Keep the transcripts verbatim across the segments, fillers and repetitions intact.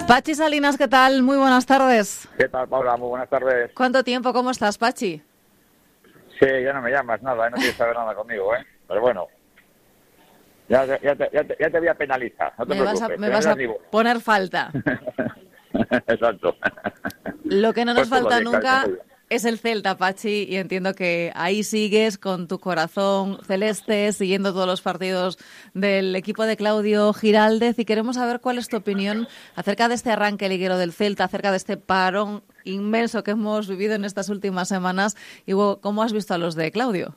Pachi Salinas, ¿qué tal? Muy buenas tardes. ¿Qué tal, Paula? Muy buenas tardes. ¿Cuánto tiempo? ¿Cómo estás, Pachi? Sí, ya no me llamas nada, ¿eh? No quieres saber nada conmigo, ¿eh? Pero bueno, ya, ya, ya, te, ya, te, ya te voy a penalizar, no te me preocupes. Vas a, me vas a poner falta. Exacto. Lo que no nos pues falta bien, nunca claro, es el Celta, Pachi, y entiendo que ahí sigues con tu corazón celeste, siguiendo todos los partidos del equipo de Claudio Giraldez, y queremos saber cuál es tu opinión acerca de este arranque liguero del Celta, acerca de este parón inmenso que hemos vivido en estas últimas semanas, y cómo has visto a los de Claudio.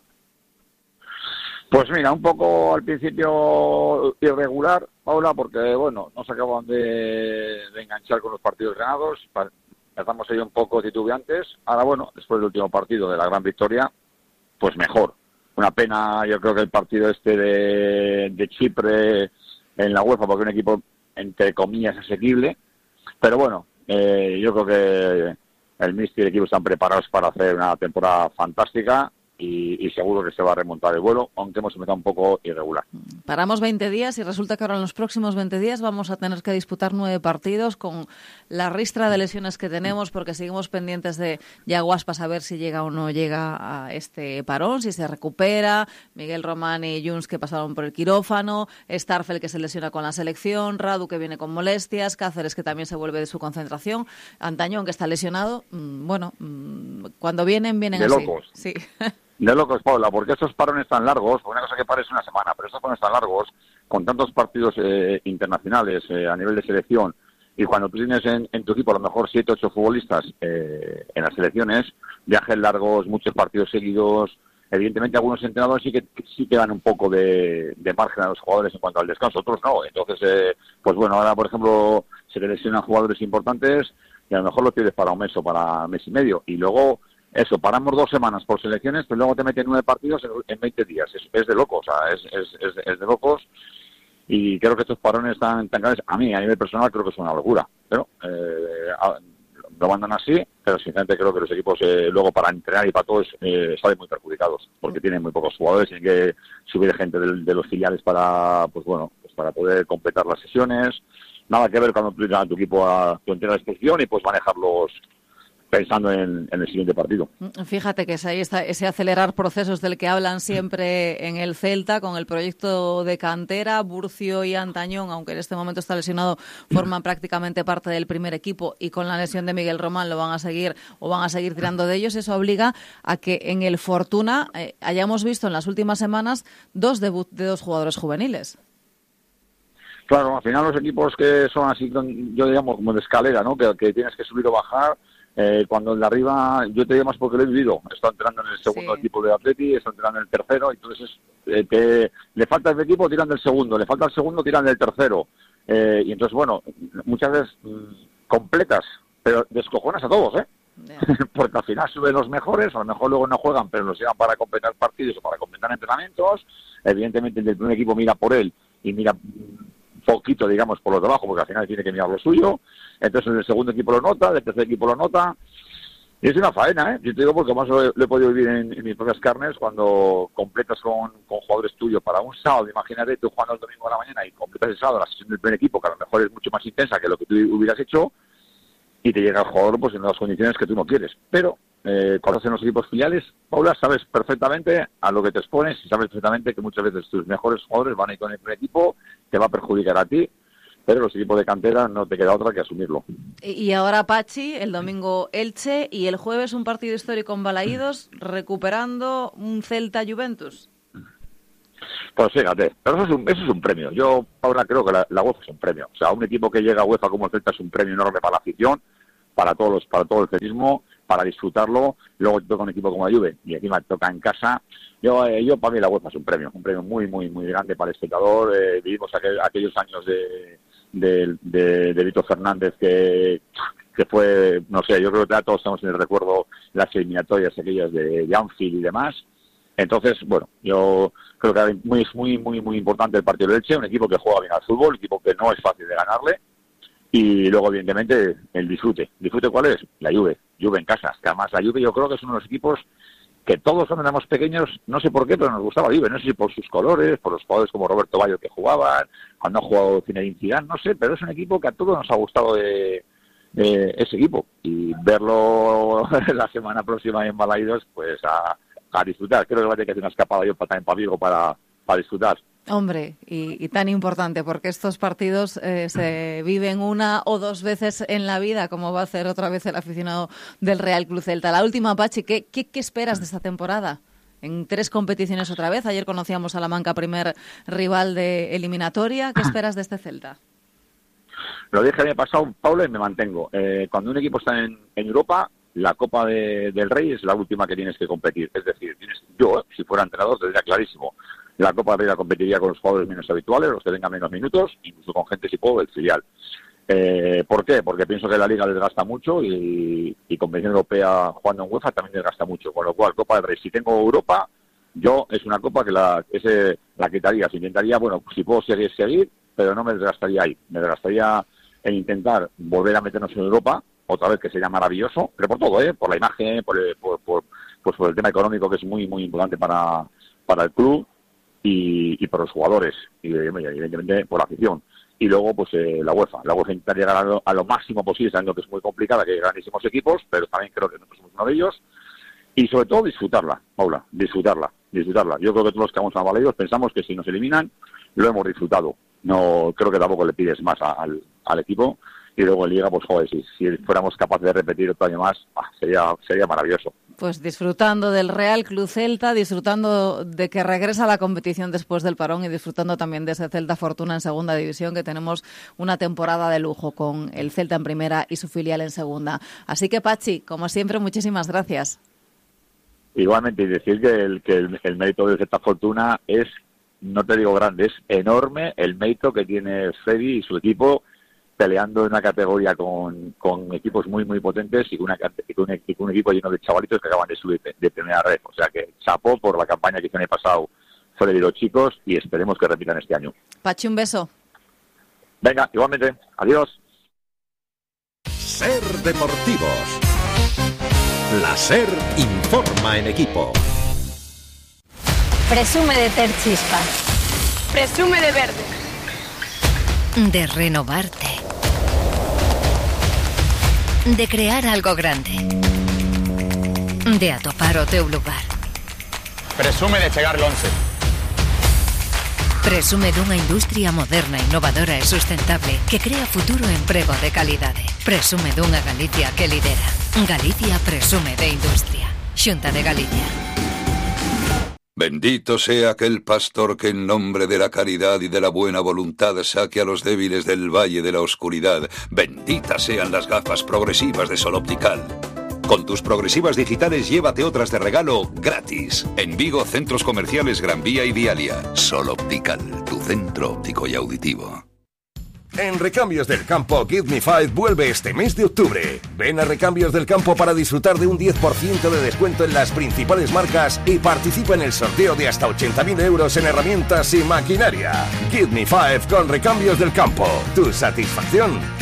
Pues mira, un poco al principio irregular, Paula, porque bueno, no se acaban de, de enganchar con los partidos ganados. Empezamos ahí un poco titubeantes. Ahora, bueno, después del último partido de la gran victoria, pues mejor. Una pena, yo creo que el partido este de, de Chipre en la UEFA, porque es un equipo, entre comillas, asequible. Pero bueno, eh, yo creo que el míster y el equipo están preparados para hacer una temporada fantástica. Y, y seguro que se va a remontar el vuelo, aunque hemos empezado un poco irregular. Paramos veinte días y resulta que ahora en los próximos veinte días vamos a tener que disputar nueve partidos con la ristra de lesiones que tenemos, porque seguimos pendientes de Yaguas para saber si llega o no llega a este parón, si se recupera, Miguel Román y Junts que pasaron por el quirófano, Starfel que se lesiona con la selección, Radu que viene con molestias, Cáceres que también se vuelve de su concentración, Antañón que está lesionado. Bueno, cuando vienen, vienen de así. Locos. Sí. De locos, Paula, porque estos parones tan largos, una cosa que parece una semana, pero estos parones tan largos, con tantos partidos eh, internacionales eh, a nivel de selección, y cuando tú tienes en, en tu equipo a lo mejor siete, ocho futbolistas eh, en las selecciones, viajes largos, muchos partidos seguidos, evidentemente algunos entrenadores sí que sí que dan un poco de, de margen a los jugadores en cuanto al descanso, otros no. Entonces, eh, pues bueno, ahora por ejemplo se le lesionan jugadores importantes y a lo mejor los tienes para un mes o para mes y medio, y luego eso, paramos dos semanas por selecciones, pero luego te meten nueve partidos en, en veinte días. Es, es de locos, o sea, es, es, es, es de locos. Y creo que estos parones tan, tan grandes, a mí, a nivel personal, creo que es una locura. Pero eh, lo mandan así, pero sinceramente creo que los equipos eh, luego para entrenar y para todo eh, salen muy perjudicados, porque tienen muy pocos jugadores, tienen que subir gente de, de los filiales para, pues bueno, pues para poder completar las sesiones. Nada que ver cuando tú a tu equipo a tu entera disposición y pues manejarlos pensando en, en el siguiente partido. Fíjate que es ahí está ese acelerar procesos del que hablan siempre en el Celta, con el proyecto de cantera. Burcio y Antañón, aunque en este momento está lesionado, forman prácticamente parte del primer equipo, y con la lesión de Miguel Román lo van a seguir o van a seguir tirando de ellos. Eso obliga a que en el Fortuna eh, hayamos visto en las últimas semanas dos debut de dos jugadores juveniles. Claro, al final los equipos que son así, yo digamos como de escalera, ¿no? Que, que tienes que subir o bajar. Eh, cuando el de arriba, yo te digo más porque lo he vivido, está entrenando en el segundo sí. equipo de Atleti, está entrenando en el tercero, entonces eh, te, le falta el equipo, tiran del segundo, le falta el segundo, tiran del tercero, eh, y entonces bueno, muchas veces mmm, completas, pero descojonas a todos, ¿eh? Yeah. Porque al final suben los mejores, a lo mejor luego no juegan, pero los llevan para completar partidos o para completar entrenamientos. Evidentemente el del primer equipo mira por él y mira poquito, digamos, por los de abajo, porque al final tiene que mirar lo suyo. Entonces el segundo equipo lo nota, el tercer equipo lo nota, y es una faena, ¿eh? Yo te digo porque más lo he, lo he podido vivir en, en mis propias carnes, cuando completas con, con jugadores tuyos para un sábado. Imagínate tú jugando el domingo a la mañana y completas el sábado la sesión del primer equipo, que a lo mejor es mucho más intensa que lo que tú hubieras hecho, y te llega el jugador pues en las condiciones que tú no quieres. Pero eh, cuando hacen los equipos filiales, Paula, sabes perfectamente a lo que te expones y sabes perfectamente que muchas veces tus mejores jugadores van a ir con el primer equipo, te va a perjudicar a ti, pero los equipos de cantera no te queda otra que asumirlo. Y ahora Pachi, el domingo Elche, y el jueves un partido histórico en Balaídos, recuperando un Celta-Juventus. Pues fíjate, pero eso es un, eso es un premio. Yo ahora creo que la, la UEFA es un premio. O sea, un equipo que llega a UEFA como el Celta es un premio enorme para la afición, para todos los, para todo el celtismo, para disfrutarlo. Luego te toca un equipo como la Juve y encima te toca en casa. Yo, eh, yo para mí la UEFA es un premio, un premio muy, muy, muy grande para el espectador. Eh, vivimos aquel, aquellos años de, de, de, de Vito Fernández que, que fue, no sé, yo creo que todos estamos en el recuerdo las eliminatorias aquellas de, de Anfield y demás. Entonces, bueno, yo creo que es muy, muy, muy, muy importante el partido del Elche, un equipo que juega bien al fútbol, un equipo que no es fácil de ganarle, y luego, evidentemente, el disfrute. ¿Disfrute cuál es? La Juve, Juve en casa. Que además la Juve yo creo que es uno de los equipos que todos cuando éramos pequeños, no sé por qué, pero nos gustaba Juve, no sé si por sus colores, por los jugadores como Roberto Baggio que jugaban, cuando ha jugado Zinedine Zidane, no sé, pero es un equipo que a todos nos ha gustado de, de ese equipo, y verlo la semana próxima en Balaidos, pues a, a disfrutar. Creo que va a tener que hacer una escapada yo para, también para Vigo para, para disfrutar. Hombre, y, y tan importante, porque estos partidos eh, se viven una o dos veces en la vida, como va a hacer otra vez el aficionado del Real Club Celta. La última, Pachi, ¿qué, qué, qué esperas de esta temporada? En tres competiciones otra vez. Ayer conocíamos a la Manca, primer rival de eliminatoria. ¿Qué esperas de este Celta? Lo dije el año pasado, Paula, y me mantengo. Eh, cuando un equipo está en, en Europa, la Copa de, del Rey es la última que tienes que competir. Es decir, tienes, yo, eh, si fuera entrenador, tendría clarísimo. La Copa de la competiría con los jugadores menos habituales, los que tengan menos minutos, incluso con gente, si puedo, del filial. Eh, ¿Por qué? Porque pienso que la Liga desgasta mucho y, y competición europea jugando en UEFA también desgasta mucho. Con lo cual, Copa del Rey, si tengo Europa, yo es una Copa que la, ese, la quitaría. Si intentaría, bueno, si puedo seguir, seguir, pero no me desgastaría ahí. Me desgastaría en intentar volver a meternos en Europa, otra vez, que sería maravilloso, pero por todo, ¿eh? Por la imagen, por el, por, por, pues por el tema económico, que es muy, muy importante para, para el club. Y, y por los jugadores, y evidentemente por la afición. Y luego, pues eh, la UEFA. La UEFA intenta llegar a lo, a lo máximo posible, sabiendo que es muy complicada, que hay grandísimos equipos, pero también creo que nosotros somos uno de ellos. Y sobre todo disfrutarla, Paula, disfrutarla, disfrutarla. Yo creo que todos los que vamos a Balaidos pensamos que si nos eliminan, lo hemos disfrutado. No creo que tampoco le pides más a, al, al equipo. Y luego en Liga, pues joder, si, si fuéramos capaces de repetir otro año más, ah, sería sería maravilloso. Pues disfrutando del Real Club Celta, disfrutando de que regresa a la competición después del parón y disfrutando también de ese Celta Fortuna en segunda división, que tenemos una temporada de lujo con el Celta en primera y su filial en segunda. Así que, Pachi, como siempre, muchísimas gracias. Igualmente, y decir que el, que el, el mérito del Celta Fortuna es, no te digo grande, es enorme el mérito que tiene Freddy y su equipo, peleando en una categoría con, con equipos muy, muy potentes y con, una, y con, un, y con un equipo lleno de chavalitos que acaban de subir de, de primera red. O sea que chapó por la campaña que hizo el año pasado Freddy y los chicos, y esperemos que repitan este año. Pachi, un beso. Venga, igualmente. Adiós. Ser Deportivos. La SER informa en equipo. Presume de ter chispas. Presume de verde. De renovarte. De crear algo grande. De atopar o teu lugar. Presume de chegar lonxe. Presume dunha industria moderna, innovadora e sustentable que crea futuro e emprego de calidade. Presume dunha Galicia que lidera. Galicia presume de industria. Xunta de Galicia. Bendito sea aquel pastor que en nombre de la caridad y de la buena voluntad saque a los débiles del valle de la oscuridad. Benditas sean las gafas progresivas de Sol Optical. Con tus progresivas digitales llévate otras de regalo gratis. En Vigo, centros comerciales Gran Vía y Vialia. Sol Optical, tu centro óptico y auditivo. En Recambios del Campo, Give Me Five vuelve este mes de octubre. Ven a Recambios del Campo para disfrutar de un diez por ciento de descuento en las principales marcas y participa en el sorteo de hasta ochenta mil euros en herramientas y maquinaria. Give Me Five con Recambios del Campo. Tu satisfacción